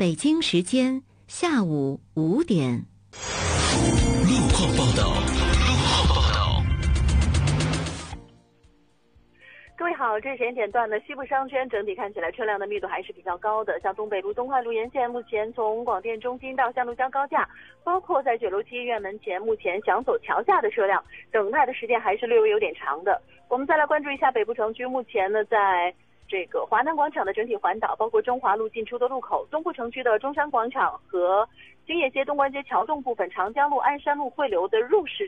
北京时间下午5点。 路况报道。 各位好，这是时间点段的西部商圈，整体看起来车辆的密度还是比较高的。像东北路、东快路沿线，目前从广电中心到向路交高架，包括在9楼7医院门前，目前想走桥下的车辆等待的时间还是略微有点长的。我们再来关注一下北部城区，目前呢，在这个华南广场的整体环岛，包括中华路进出的路口，东部城区的中山广场和兴业街、东关街桥洞部分，长江路、鞍山路汇流的入市